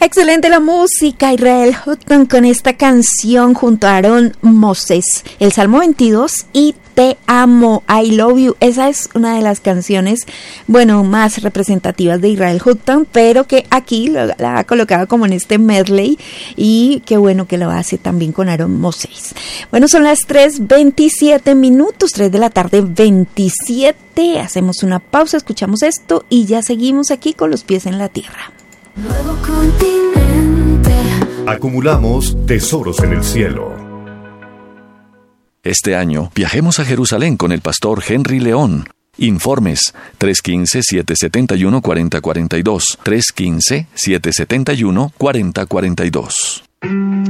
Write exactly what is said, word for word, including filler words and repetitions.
Excelente la música, Israel Houghton con esta canción junto a Aaron Moses, el Salmo veintidós y Te amo, I love you. Esa es una de las canciones, bueno, más representativas de Israel Houghton, pero que aquí lo, la ha colocado como en este medley y qué bueno que lo hace también con Aaron Moses. Bueno, son las tres veintisiete minutos, tres de la tarde veintisiete. Hacemos una pausa, escuchamos esto y ya seguimos aquí con los pies en la tierra. Nuevo continente. Acumulamos tesoros en el cielo. Este año viajemos a Jerusalén con el pastor Henry León. Informes tres uno cinco, siete siete uno, cuatro cero cuatro dos, tres uno cinco, siete siete uno, cuatro cero cuatro dos.